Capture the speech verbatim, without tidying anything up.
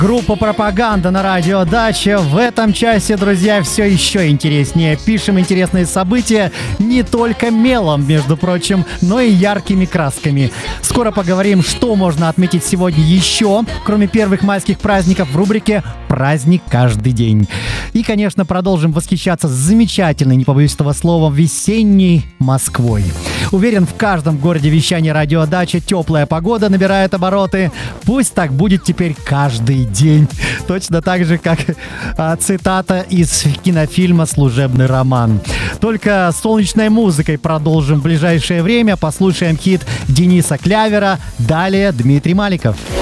Группа «Пропаганда» на радио «Дача». В этом часе, друзья, все еще интереснее. Пишем интересные события не только мелом, между прочим, но и яркими красками. Скоро поговорим, что можно отметить сегодня еще, кроме первых майских праздников, в рубрике «Праздник каждый день». И, конечно, продолжим восхищаться замечательной, не побоюсь этого слова, весенней Москвой. Уверен, в каждом городе вещания радио «Дача» теплая погода набирает обороты. Пусть так будет теперь каждый день. Точно так же, как а, цитата из кинофильма «Служебный роман». Только солнечной музыкой продолжим в ближайшее время. Послушаем хит Дениса Клявера. Далее Дмитрий Маликов.